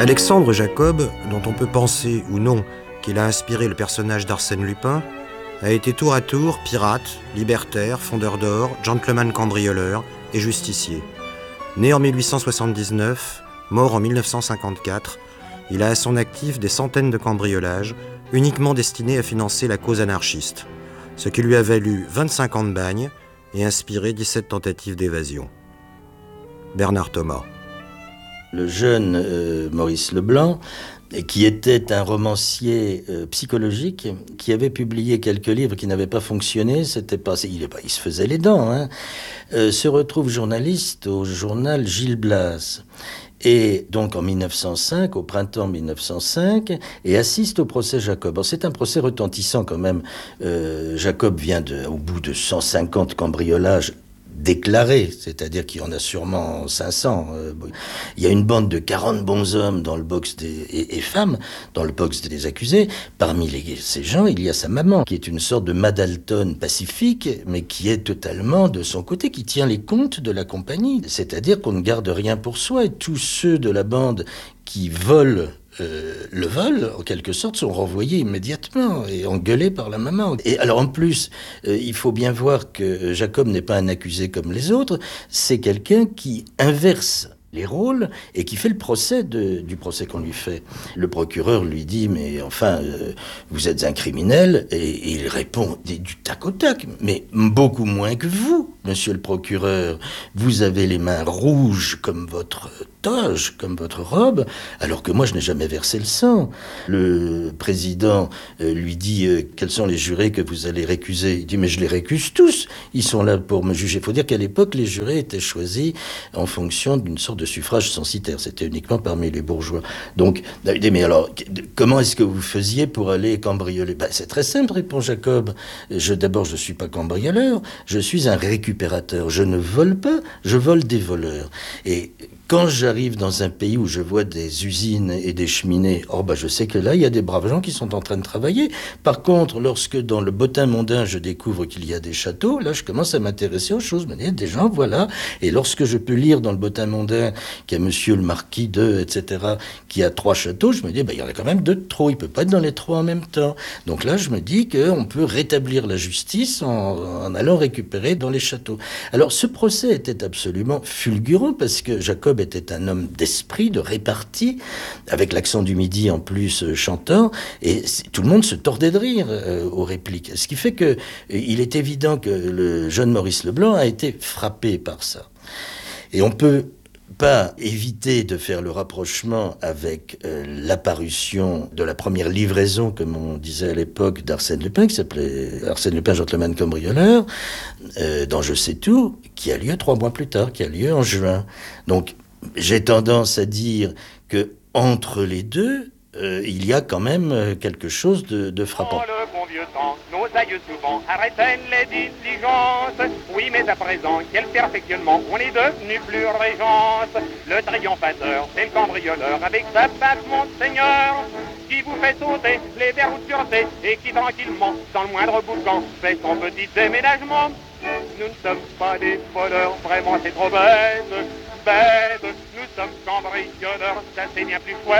Alexandre Jacob, dont on peut penser ou non qu'il a inspiré le personnage d'Arsène Lupin, a été tour à tour pirate, libertaire, fondeur d'or, gentleman cambrioleur et justicier. Né en 1879, mort en 1954, il a à son actif des centaines de cambriolages, uniquement destinés à financer la cause anarchiste, ce qui lui a valu 25 ans de bagne et inspiré 17 tentatives d'évasion. Bernard Thomas. Le jeune Maurice Leblanc, qui était un romancier psychologique, qui avait publié quelques livres qui n'avaient pas fonctionné, il se faisait les dents, hein, se retrouve journaliste au journal Gil Blas. Et donc en 1905, au printemps 1905, et assiste au procès Jacob. Alors, c'est un procès retentissant quand même. Jacob vient au bout de 150 cambriolages déclarés, c'est-à-dire qu'il y en a sûrement 500. Il y a une bande de 40 bonshommes dans le box et femmes dans le box des accusés. Parmi ces gens, il y a sa maman, qui est une sorte de Madalton pacifique, mais qui est totalement de son côté, qui tient les comptes de la compagnie. C'est-à-dire qu'on ne garde rien pour soi, et tous ceux de la bande qui volent le vol, en quelque sorte, sont renvoyés immédiatement et engueulés par la maman. Et alors en plus, il faut bien voir que Jacob n'est pas un accusé comme les autres, c'est quelqu'un qui inverse les rôles et qui fait le procès du procès qu'on lui fait. Le procureur lui dit « mais enfin, vous êtes un criminel » et il répond du tac au tac « mais beaucoup moins que vous, monsieur le procureur. Vous avez les mains rouges comme votre toge, comme votre robe, alors que moi je n'ai jamais versé le sang. » Le président lui dit « quels sont les jurés que vous allez récuser ?» Il dit « mais je les récuse tous, ils sont là pour me juger. » Il faut dire qu'à l'époque, les jurés étaient choisis en fonction d'une sorte de suffrage censitaire. C'était uniquement parmi les bourgeois. Donc, il dit « mais alors, comment est-ce que vous faisiez pour aller cambrioler ?» C'est très simple, répond Jacob. D'abord, je ne suis pas cambrioleur, je suis un récupérateur. Je ne vole pas, je vole des voleurs. Et quand j'arrive dans un pays où je vois des usines et des cheminées, je sais que là, il y a des braves gens qui sont en train de travailler. Par contre, lorsque dans le bottin mondain, je découvre qu'il y a des châteaux, là, je commence à m'intéresser aux choses. Il y a des gens, voilà. Et lorsque je peux lire dans le bottin mondain qu'il y a monsieur le marquis de, etc., qui a 3 châteaux, je me dis, il y en a quand même 2 de trop. Il peut pas être dans les 3 en même temps. Donc là, je me dis qu'on peut rétablir la justice en allant récupérer dans les châteaux. Alors, ce procès était absolument fulgurant parce que Jacob était un homme d'esprit, de répartie, avec l'accent du Midi en plus chantant, et tout le monde se tordait de rire aux répliques. Ce qui fait que il est évident que le jeune Maurice Leblanc a été frappé par ça. Et on peut pas éviter de faire le rapprochement avec l'apparition de la première livraison, comme on disait à l'époque, d'Arsène Lupin, qui s'appelait Arsène Lupin, gentleman cambrioleur, dans Je sais tout, qui a lieu 3 mois plus tard, qui a lieu en juin. Donc, j'ai tendance à dire que entre les deux, il y a quand même quelque chose de frappant. Dans le bon vieux temps, nos aïeux souvent arrêtaient les diligences. Oui, mais à présent, quel perfectionnement, on est devenu plus régence. Le triomphateur, c'est le cambrioleur, avec sa patte, monseigneur, qui vous fait sauter les verrous de sûreté et qui tranquillement, sans le moindre boucan, fait son petit déménagement. Nous ne sommes pas des voleurs, vraiment c'est trop bête. Nous sommes cambrioleurs, ça c'est bien plus chouette.